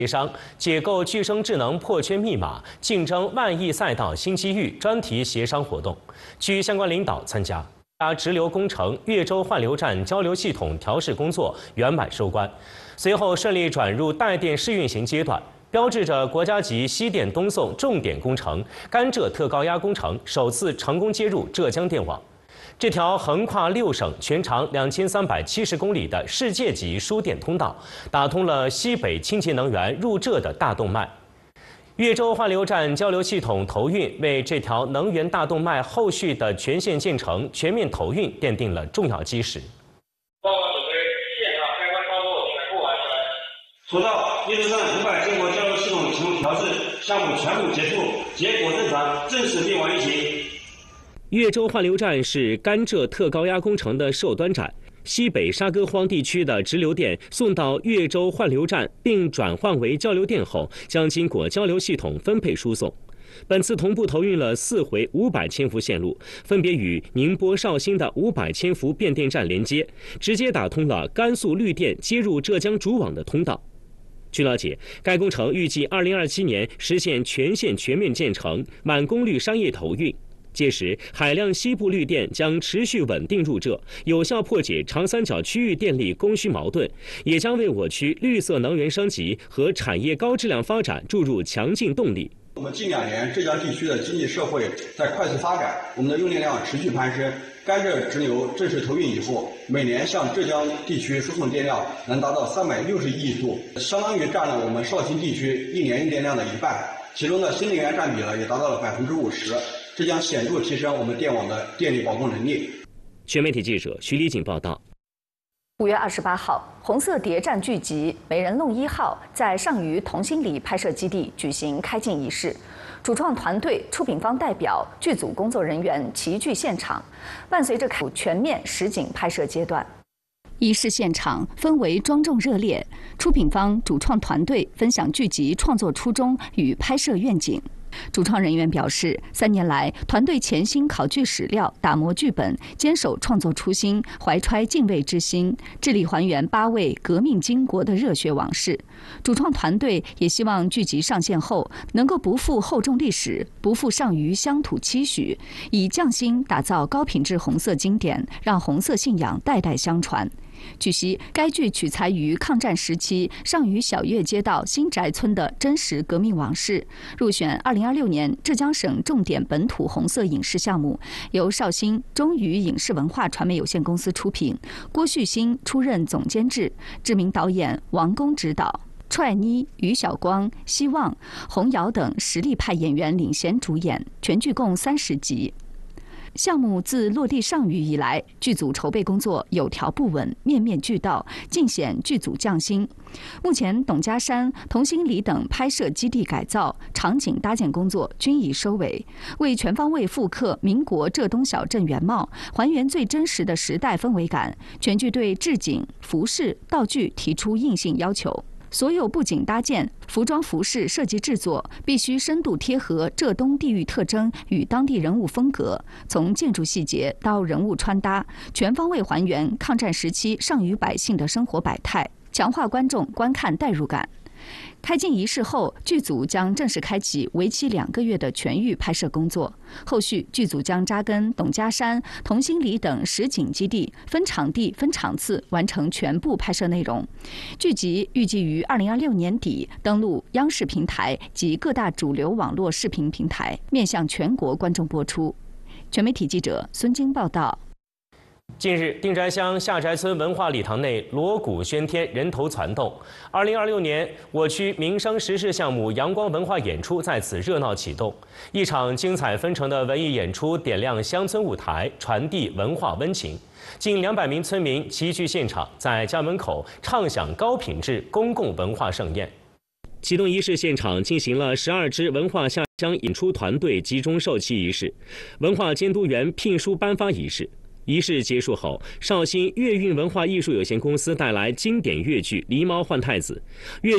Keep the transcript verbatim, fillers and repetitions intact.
协商解构具生智能破圈密码，竞争万亿赛道新机遇专题协商活动，据相关领导参加。直流工程越州换流站交流系统调试工作圆满收官，随后顺利转入带电试运行阶段，标志着国家级西电东送重点工程甘蔗特高压工程首次成功接入浙江电网。这条横跨六省、全长两千三百七十公里的世界级输电通道，打通了西北清洁能源入浙的大动脉。越州换流站交流系统投运为这条能源大动脉后续的全线建成、全面投运奠定了重要基石。 报告指挥，线上开关操作全部完成。 索道越州站五百千瓦交流系统启动调试项目全部结束，结果正传，正式电网运行。 越州换流站是甘蔗特高压工程的受端站，西北沙戈荒地区的直流电送到越州换流站并转换为交流电后，将经过交流系统分配输送。本次同步投运了四回五百千伏线路，分别与宁波绍兴的五百千伏变电站连接，直接打通了甘肃绿电接入浙江主网的通道。据了解，该工程预计二零二七年实现全线全面建成，满功率商业投运。届时，海量西部绿电将持续稳定入浙，有效破解长三角区域电力供需矛盾，也将为我区绿色能源升级和产业高质量发展注入强劲动力。 我们近两年浙江地区的经济社会在快速发展，我们的用电量持续攀升。甘蔗直流正式投运以后，每年向浙江地区输送电量能达到三百六十亿度，相当于占了我们绍兴地区一年用电量的一半。其中的新能源占比呢，也达到了百分之五十。这将显著提升我们电网的电力保供能力。 全媒体记者徐丽锦报道。 五月二十八号，红色谍战剧集《美人弄一号》在上虞同心里拍摄基地举行开镜仪式，主创团队、出品方代表、剧组工作人员齐聚现场，伴随着全面实景拍摄阶段。仪式现场氛围庄重热烈，出品方、主创团队分享剧集创作初衷与拍摄愿景。主创人员表示，三年来，团队潜心考据史料，打磨剧本，坚守创作初心，怀揣敬畏之心，致力还原八位革命巾帼的热血往事。主创团队也希望剧集上线后，能够不负厚重历史，不负上虞乡土期许，以匠心打造高品质红色经典，让红色信仰代代相传。据悉，该剧取材于抗战时期上虞小岳街道新宅村的真实革命往事，入选二零二六年浙江省重点本土红色影视项目，由绍兴中虞影视文化传媒有限公司出品，郭旭新出任总监制，知名导演王工执导。踹妮、于晓光、希望、洪瑶等实力派演员领衔主演，全剧共三十集。项目自落地上虞以来，剧组筹备工作有条不紊，面面俱到，尽显剧组匠心。目前，董家山、同心里等拍摄基地改造、场景搭建工作均已收尾，为全方位复刻民国浙东小镇原貌，还原最真实的时代氛围感，全剧对置景、服饰、道具提出硬性要求。所有布景搭建、服装服饰设计制作必须深度贴合浙东地域特征与当地人物风格，从建筑细节到人物穿搭，全方位还原抗战时期上虞百姓的生活百态，强化观众观看代入感。开镜仪式后，剧组将正式开启为期两个月的全域拍摄工作。后续剧组将扎根董家山、同心里等实景基地，分场地、分场次完成全部拍摄内容。剧集预计于二零二六年底登陆央视平台及各大主流网络视频平台，面向全国观众播出。全媒体记者孙晶报道。 近日，定斋乡下宅村文化礼堂内锣鼓喧天，人头攒动。二零二六年，我区民生时事项目阳光文化演出在此热闹启动。一场精彩纷呈的文艺演出点亮乡村舞台，传递文化温情。近两百名村民齐聚现场，在家门口畅享高品质公共文化盛宴。启动仪式现场进行了十二支文化下乡演出团队集中授旗仪式、文化监督员聘书颁发仪式。仪式结束后，绍兴粤韵文化艺术有限公司带来经典粤剧《狸猫换太子》，粤